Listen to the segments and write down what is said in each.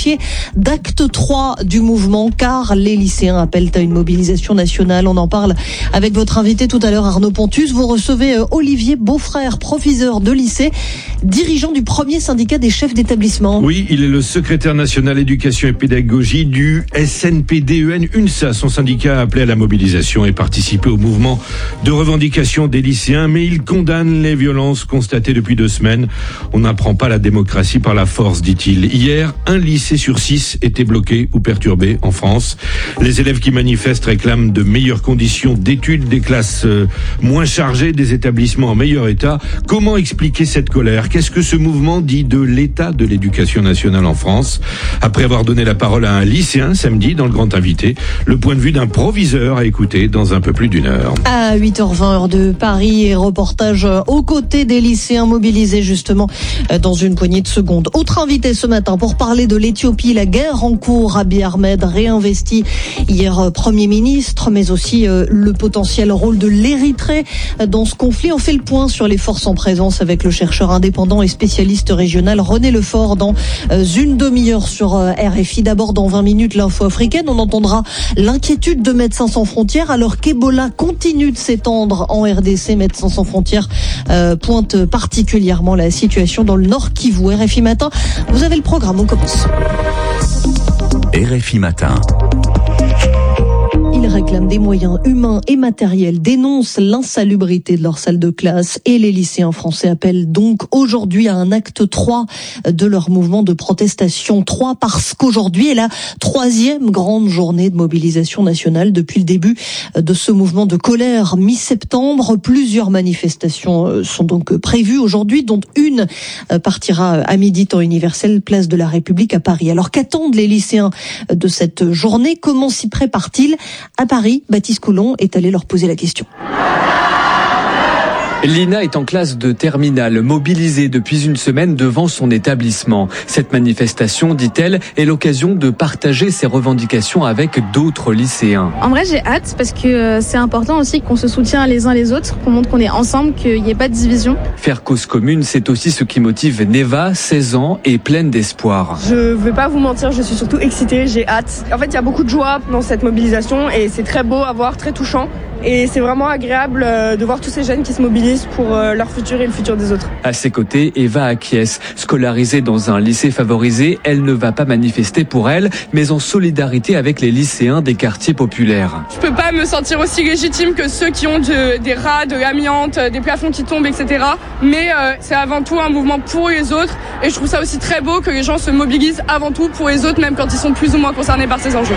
qualifié d'acte 3 du mouvement, car les lycéens appellent à une mobilisation nationale. On en parle avec votre invité tout à l'heure, Arnaud Pontus. Vous recevez Olivier Beaufrère, professeur de lycée, dirigeant du premier syndicat des chefs d'établissement. Oui, il est le secrétaire national éducation et pédagogie du SNPDEN UNSA. Son syndicat a appelé à la mobilisation et participé au mouvement de revendication des lycéens, mais il condamne les violences constatées depuis 2 semaines. On n'apprend pas la démocratie par la force, dit-il. Hier, un lycée sur 6 était bloqué ou perturbé en France. Les élèves qui manifestent réclament de meilleures conditions d'études, des classes moins chargées, des établissements en meilleur état. Comment expliquer cette colère ? Qu'est-ce que ce mouvement dit de l'état de l'éducation nationale en France ? Après avoir donné la parole à un lycéen samedi dans le Grand Invité, le point de vue d'un proviseur à écouter dans un peu plus d'1 heure. À 8h20 heure de Paris, et reportage aux côtés des lycéens mobilisés justement dans une poignée de secondes. Autre invité ce matin pour parler de l'Éthiopie, la guerre en cours. Abiy Ahmed réinvesti hier Premier ministre, mais aussi le potentiel rôle de l'Érythrée dans ce conflit. On fait le point sur les forces en présence avec le chercheur indépendant et spécialiste régional René Lefort dans une demi-heure sur RFI. D'abord, dans 20 minutes, l'info africaine. On entendra l'inquiétude de Médecins sans frontières alors qu'Ebola continue de s'étendre en RDC. Médecins sans frontières pointe particulièrement la situation dans le Nord Kivu. RFI Matin, vous avez le programme, on commence. RFI Matin. Ils réclament des moyens humains et matériels, dénoncent l'insalubrité de leur salle de classe et les lycéens français appellent donc aujourd'hui à un acte 3 de leur mouvement de protestation. 3 parce qu'aujourd'hui est la 3e grande journée de mobilisation nationale depuis le début de ce mouvement de colère mi-septembre. Plusieurs manifestations sont donc prévues aujourd'hui, dont une partira à midi temps universel, place de la République à Paris. Alors qu'attendent les lycéens de cette journée ? Comment s'y préparent-ils ? À Paris, Baptiste Coulon est allé leur poser la question. Lina est en classe de terminale, mobilisée depuis une semaine devant son établissement. Cette manifestation, dit-elle, est l'occasion de partager ses revendications avec d'autres lycéens. En vrai, j'ai hâte parce que c'est important aussi qu'on se soutienne les uns les autres, qu'on montre qu'on est ensemble, qu'il n'y ait pas de division. Faire cause commune, c'est aussi ce qui motive Neva, 16 ans, et pleine d'espoir. Je ne vais pas vous mentir, je suis surtout excitée, j'ai hâte. En fait, il y a beaucoup de joie dans cette mobilisation et c'est très beau à voir, très touchant. Et c'est vraiment agréable de voir tous ces jeunes qui se mobilisent pour leur futur et le futur des autres. À ses côtés, Eva acquiesce. Scolarisée dans un lycée favorisé, elle ne va pas manifester pour elle, mais en solidarité avec les lycéens des quartiers populaires. Je peux pas me sentir aussi légitime que ceux qui ont des rats, de l'amiante, des plafonds qui tombent, etc. Mais c'est avant tout un mouvement pour les autres. Et je trouve ça aussi très beau que les gens se mobilisent avant tout pour les autres, même quand ils sont plus ou moins concernés par ces enjeux.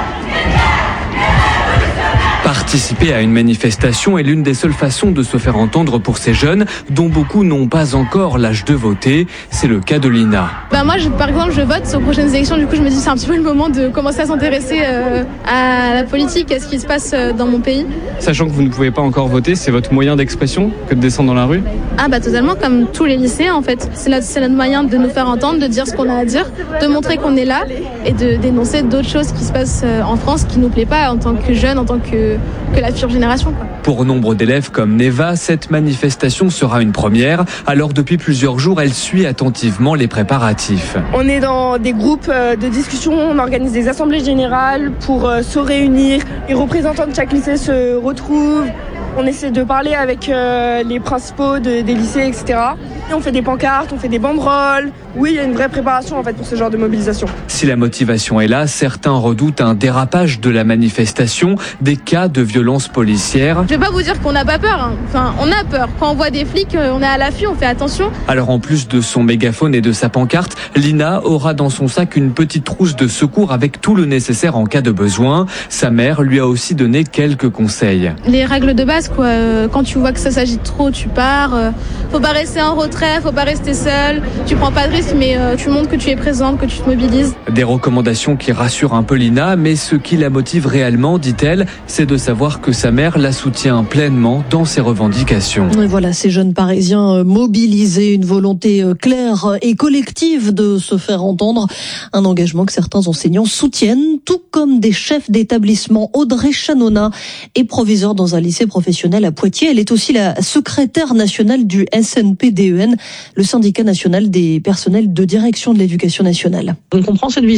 Participer à une manifestation est l'une des seules façons de se faire entendre pour ces jeunes dont beaucoup n'ont pas encore l'âge de voter. C'est le cas de Lina. Moi, par exemple, je vote aux prochaines élections. Du coup, je me dis c'est un petit peu le moment de commencer à s'intéresser à la politique, à ce qui se passe dans mon pays. Sachant que vous ne pouvez pas encore voter, c'est votre moyen d'expression que de descendre dans la rue ? Totalement, comme tous les lycéens en fait. C'est notre moyen de nous faire entendre, de dire ce qu'on a à dire, de montrer qu'on est là et de dénoncer d'autres choses qui se passent en France qui nous plaît pas en tant que jeunes, en tant que la future génération. Pour nombre d'élèves comme Neva, cette manifestation sera une première. Alors depuis plusieurs jours, elle suit attentivement les préparatifs. On est dans des groupes de discussion, on organise des assemblées générales pour se réunir. Les représentants de chaque lycée se retrouvent. On essaie de parler avec les principaux des lycées, etc. Et on fait des pancartes, on fait des banderoles. Oui, il y a une vraie préparation en fait pour ce genre de mobilisation. Si la motivation est là, certains redoutent un dérapage de la manifestation, des cas de violence policière. Je vais pas vous dire qu'on n'a pas peur. Enfin, on a peur. Quand on voit des flics, on est à l'affût, on fait attention. Alors en plus de son mégaphone et de sa pancarte, Lina aura dans son sac une petite trousse de secours avec tout le nécessaire en cas de besoin. Sa mère lui a aussi donné quelques conseils. Les règles de base, quoi. Quand tu vois que ça s'agit trop, tu pars. Faut pas rester en retrait, faut pas rester seul. Tu prends pas de risque, mais tu montres que tu es présente, que tu te mobilises. Des recommandations qui rassurent un peu Lina, mais ce qui la motive réellement, dit-elle, c'est de savoir que sa mère la soutient pleinement dans ses revendications. Et voilà, ces jeunes Parisiens mobilisés, une volonté claire et collective de se faire entendre, un engagement que certains enseignants soutiennent, tout comme des chefs d'établissement. Audrey Chanona est proviseure dans un lycée professionnel à Poitiers. Elle est aussi la secrétaire nationale du SNPDEN, le syndicat national des personnels de direction de l'éducation nationale. On comprend cette vision